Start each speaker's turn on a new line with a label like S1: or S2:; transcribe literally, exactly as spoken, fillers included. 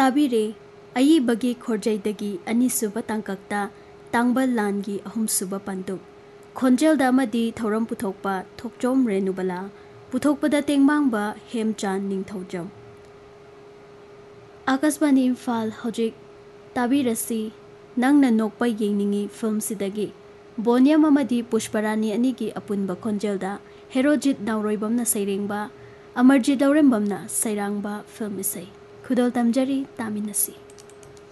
S1: ꯇꯥꯕꯤꯔꯦ ꯑꯏꯕꯒꯤ ꯈꯣꯔꯖꯩꯗꯒꯤ ꯑꯅꯤꯁꯨꯕ ꯇꯥꯡꯀꯛꯇ ꯇꯥꯡꯕ ꯂꯥꯟꯒꯤ ꯑꯍꯨꯝꯁꯨꯕ ꯄꯟꯗꯨꯞ ꯈꯣꯟꯖꯦꯜꯗ ꯑꯃꯗꯤ ꯊꯧꯔꯝ ꯄꯨꯊꯣꯛꯄ ꯊꯣꯛꯆꯣꯝ ꯔꯦꯅꯨꯕꯂꯥ ꯄꯨꯊꯣꯛꯄꯗ ꯇꯦꯡꯃꯥꯡꯕ ꯍꯦꯝꯆꯥꯟ ꯅꯤꯡꯊꯧꯖꯝ ꯑꯀꯥꯁꯕꯥꯅꯤ ꯏꯝꯐꯥꯜ ꯍꯧꯖꯤꯛ ꯇꯥꯕꯤꯔꯁꯤ ꯅꯪꯅ ꯅꯣꯛꯄ ꯌꯦꯡꯅꯤꯡꯉꯤ ꯐꯤꯜꯝꯁꯤꯗꯒꯤ ꯕꯣꯅꯤꯌꯝ ꯑꯃꯗꯤ ꯄꯨꯁꯄꯔꯥꯅꯤ ꯑꯅꯤꯒꯤ ꯑꯄꯨꯟꯕ ꯈꯣꯟꯖꯦꯜꯗ ꯍꯦꯔꯣꯖꯤꯠ ꯅꯥꯎꯔꯣꯏꯕꯝꯅ ꯁꯩꯔꯦꯡꯕ ꯑꯃꯔꯖꯤꯠ ꯂꯧꯔꯦꯝꯕꯝꯅ ꯁꯩꯔꯥꯡꯕ ꯐꯤꯜꯝ ꯏꯁꯩ ꯈꯨꯗꯣꯜ ꯇꯝꯖꯔꯤ ꯇꯥꯃꯤꯟꯅꯁꯤ